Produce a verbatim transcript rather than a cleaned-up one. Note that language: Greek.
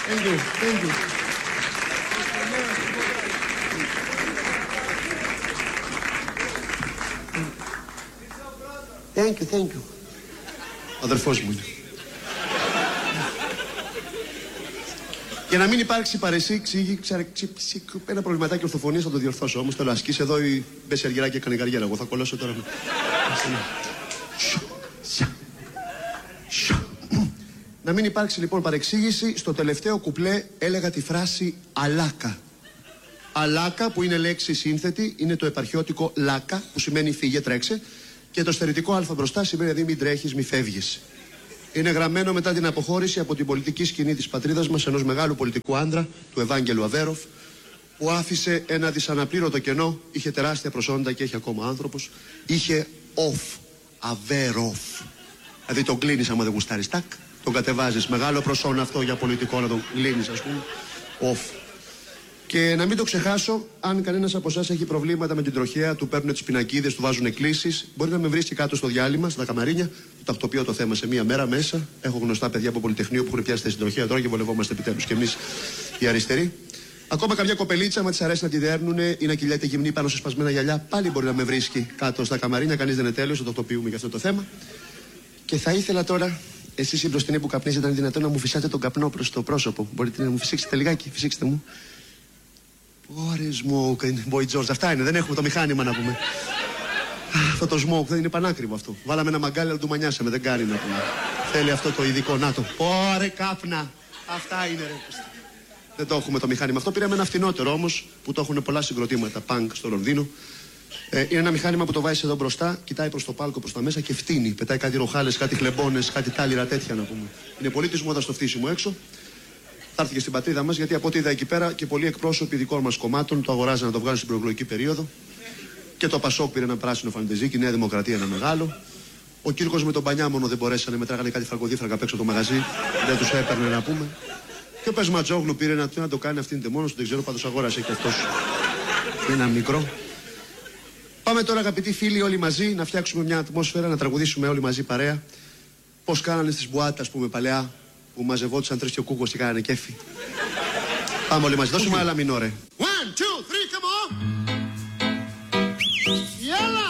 Thank you. Thank you. Thank you, thank you. Ο αδερφός μου είναι. Για να μην υπάρξει παρεσύξη, ένα προβληματάκι ορθοφωνίας θα το διορθώσω. Όμως θέλω ασκήσει εδώ η Μπέση Αργυράκη έκανε καριέρα. Εγώ θα κολλώσω τώρα. Να μην υπάρξει λοιπόν παρεξήγηση, στο τελευταίο κουπλέ έλεγα τη φράση αλάκα. Αλάκα που είναι λέξη σύνθετη, είναι το επαρχιώτικο λάκα που σημαίνει φύγε, τρέξε, και το στερητικό α μπροστά σημαίνει δηλαδή μην τρέχεις, μην φεύγεις. Είναι γραμμένο μετά την αποχώρηση από την πολιτική σκηνή της πατρίδας μας ενός μεγάλου πολιτικού άντρα, του Ευάγγελου Αβέροφ, που άφησε ένα δυσαναπλήρωτο κενό, είχε τεράστια προσόντα και έχει ακόμα άνθρωπος, είχε off, Αβέροφ. Δηλαδή τον κλείνεις άμα δεν γουστάρεις, τάκ, τον κατεβάζεις. Μεγάλο προσόν αυτό για πολιτικό να τον κλείνεις, ας πούμε, off. Και να μην το ξεχάσω, αν κανένας από εσάς έχει προβλήματα με την τροχέα, του παίρνουν τις πινακίδες, του βάζουν εκκλήσεις, μπορεί να με βρίσκει κάτω στο διάλειμμα, στα καμαρίνια, του τακτοποιώ το θέμα σε μία μέρα μέσα. Έχω γνωστά παιδιά από Πολυτεχνείο που έχουν πιάσει στην τροχέα τώρα και βολευόμαστε επιτέλους κι εμείς οι αριστεροί. Ακόμα καμιά κοπελίτσα, άμα της αρέσει να τη δέρνουνε ή να κυλιάται γυμνή πάνω σε σπασμένα γυαλιά, πάλι μπορεί να με βρίσκει κάτω στα καμαρίνια. Κανείς δεν είναι τέλειος, το τακτοποιούμε για αυτό το θέμα. Και θα ήθελα τώρα, εσείς οι μπροστινοί που καπνίζετε, αν είναι δυνατόν να μου φυσάτε τον καπνό προς το πρόσωπο. Μπορείτε να μου φυσήξετε λιγάκι, φυσήξτε μου. Ωρε smoke, boy George, αυτά είναι, δεν έχουμε το μηχάνημα να πούμε. Αυτό το smoke δεν είναι πανάκριβο αυτό. Βάλαμε ένα μαγκάλι, αλλά του μανιάσαμε, δεν κάνει να πούμε. Θέλει αυτό το ειδικό, να το. Ωρε κάπνα, αυτά είναι ρε. Δεν το έχουμε το μηχάνημα αυτό. Πήραμε ένα φτηνότερο όμως που το έχουν πολλά συγκροτήματα, punk στο Λονδίνο. Ε, είναι ένα μηχάνημα που το βάζεις εδώ μπροστά, κοιτάει προς το πάλκο, προς τα μέσα και φτύνει. Πετάει κάτι ροχάλες, κάτι χλεμπώνες, κάτι τάλιρα τέτοια να πούμε. Είναι πολύ της μόδας το φτύσιμο έξω. Θα έρθει και στην πατρίδα μας, γιατί από ό,τι είδα εκεί πέρα και πολλοί εκπρόσωποι δικών μας κομμάτων το αγοράζαν να το βγάλουν στην προεκλογική περίοδο. Και το Πασόκ πήρε ένα πράσινο φαντεζίκι, η Νέα Δημοκρατία ένα μεγάλο. Ο Κύρκος με τον Πανιάμονο δεν μπορέσανε, μετράγανε κάτι φραγκοδίφραγκα απ' έξω το μαγαζί. Δεν τους έπαιρνε να πούμε. Και ο Πεσματζόγλου πήρε να, να το κάνει αυτήν μόνος του, δεν ξέρω, πάντως αγόρασε και αυτός ένα μικρό. Πάμε τώρα, αγαπητοί φίλοι, όλοι μαζί να φτιάξουμε μια ατμόσφαιρα, να τραγουδήσουμε όλοι μαζί παρέα. Πώς κάνανε στις μπουάτα, ας πούμε, παλαιά, που μαζευόντουσαν τρεις και ο Κούκος και κάνανε κέφι. Πάμε όλοι μαζί, δώσουμε άλλα μινόρε. One, two, three, come on! Yalla!